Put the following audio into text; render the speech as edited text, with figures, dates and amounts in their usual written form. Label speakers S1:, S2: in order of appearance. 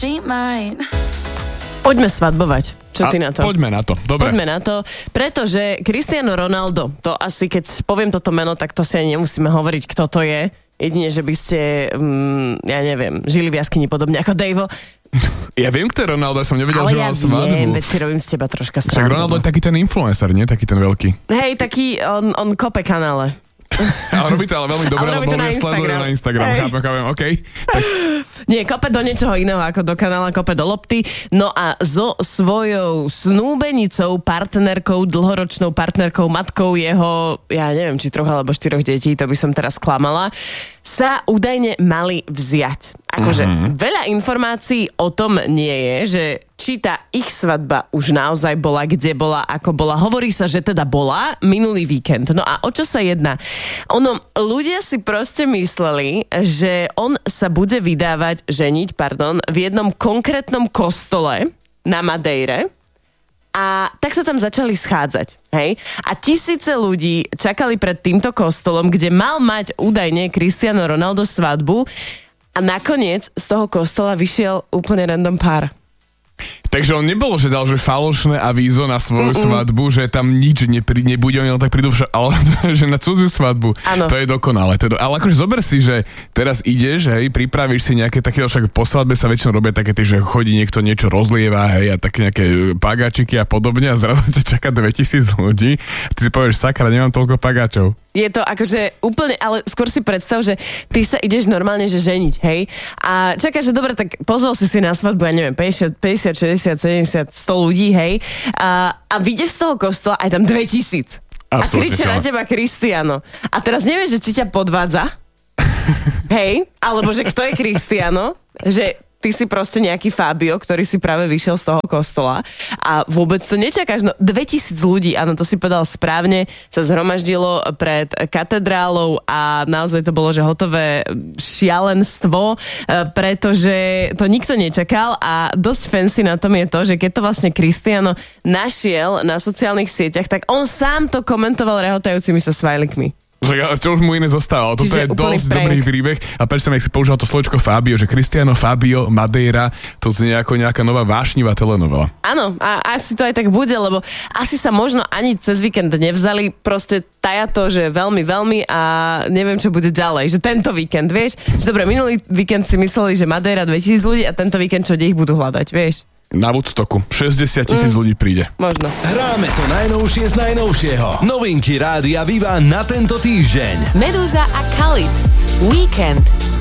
S1: Poďme svadbovať. Čo ty na to?
S2: Poďme na to, dobre.
S1: Poďme na to, pretože Cristiano Ronaldo, to asi keď poviem toto meno, tak to si ani nemusíme hovoriť, kto to je. Jedine, že by ste, ja neviem, žili v jaskyni podobne ako Dave'o.
S2: Ja viem, kto je Ronaldo, ja som nevedel, že mal svadbu.
S1: Ale ja viem, veď si robím z teba troška
S2: Však
S1: srandu.
S2: Ronaldo je taký ten influencer, nie? Taký ten veľký.
S1: Hej, taký, on kope kanále.
S2: Ale robí to ale veľmi dobre, lebo mňa sledujú na Instagram. Chápem, okej. Tak...
S1: Nie, kope do niečoho iného ako do kanála, kope do lopty. No a so svojou snúbenicou, partnerkou, dlhoročnou partnerkou, matkou jeho, ja neviem, či 3 alebo 4 detí, to by som teraz klamala, sa údajne mali vziať. Akože veľa informácií o tom nie je, že či tá ich svadba už naozaj bola, kde bola, ako bola. Hovorí sa, že teda bola minulý víkend. No a o čo sa jedná? Ľudia si proste mysleli, že on sa bude ženiť v jednom konkrétnom kostole na Madeire a tak sa tam začali schádzať. Hej? A tisíce ľudí čakali pred týmto kostolom, kde mal mať údajne Cristiano Ronaldo svadbu a nakoniec z toho kostola vyšiel úplne random pár.
S2: Takže on nebolo, že dal, že falošné avízo na svoju svadbu, že tam nič nebude, oni len tak prídu ale že na cudziu svadbu.
S1: Ano.
S2: To je dokonalé. Ale akože zober si, že teraz ideš, hej, pripravíš si nejaké také, však po svadbe sa väčšinou robia také, že chodí niekto niečo rozlieva, hej, a také nejaké pagáčiky a podobne a zrazu ťa čaká 2000 ľudí. Ty si povieš, sakra, nemám toľko pagáčov.
S1: Je to akože úplne, ale skôr si predstav, že ty sa ideš normálne, že ženiť, hej? A čakáš, že dobre, tak pozval si na svadbu, ja neviem, 50, 60, 70, 100 ľudí, hej? A vyjdeš z toho kostola aj tam 2000. Absolutne, a kričia na teba Cristiano. A teraz nevieš, že či ťa podvádza, hej? Alebo že kto je Cristiano, že ty si proste nejaký Fabio, ktorý si práve vyšiel z toho kostola a vôbec to nečakáš. No 2000 ľudí, áno, to si povedal správne, sa zhromaždilo pred katedrálou a naozaj to bolo, že hotové šialenstvo, pretože to nikto nečakal a dosť fancy na tom je to, že keď to vlastne Cristiano našiel na sociálnych sieťach, tak on sám to komentoval rehotajúcimi sa smajlikmi.
S2: Čo už mu iné zostávalo. Toto je dosť dobrý príbeh. A prečo som, jak si použil to slovičko Fabio, že Cristiano Fabio Madeira, to znie ako nejaká nová vášnivá telenovela.
S1: Áno, a asi to aj tak bude, lebo asi sa možno ani cez víkend nevzali, proste taja to, že veľmi, veľmi a neviem, čo bude ďalej. Že tento víkend, vieš? Že dobre, minulý víkend si mysleli, že Madeira 2000 ľudí a tento víkend čo ich budú hľadať, vieš?
S2: Na Woodstocku 60 000 ľudí príde.
S1: Možno.
S3: Hráme to najnovšie z najnovšieho. Novinky Rádia Viva na tento týždeň.
S4: Medúza a Khalid. Víkend.